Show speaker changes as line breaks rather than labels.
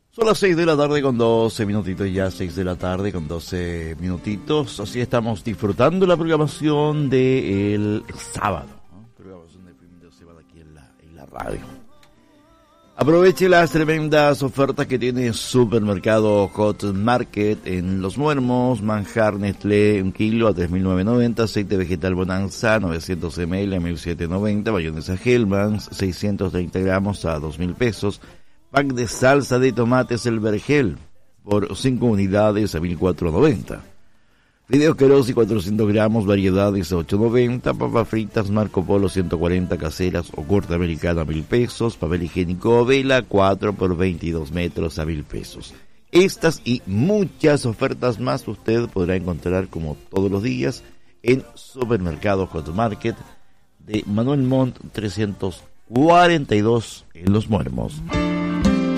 Son las 6 de la tarde con 12 minutitos, ya 6 de la tarde con 12 minutitos. Así estamos disfrutando la programación del sábado, ¿no? Programación de fin de semana aquí en la radio. Aproveche las tremendas ofertas que tiene Supermercado Hot Market en Los Muermos. Manjar Nestlé 1 kilo a 3.990, aceite vegetal Bonanza 900 ml a 1.790, mayonesa Hellmann's 630 gramos a 2.000 pesos. Pack de salsa de tomates El Vergel por 5 unidades a 1.490. Fideos Querosi 400 gramos, variedades a 8.90. Papas fritas Marco Polo 140 caseras o corte americana a 1.000 pesos. Papel higiénico Vela 4 por 22 metros a 1.000 pesos. Estas y muchas ofertas más usted podrá encontrar como todos los días en Supermercado Hot Market de Manuel Montt 342 en Los Muermos.